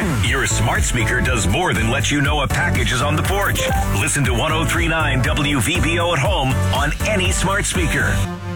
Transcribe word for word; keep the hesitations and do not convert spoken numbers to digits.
Your smart speaker does more than let you know a package is on the porch. Listen to one oh three point nine W V B O at home on any smart speaker.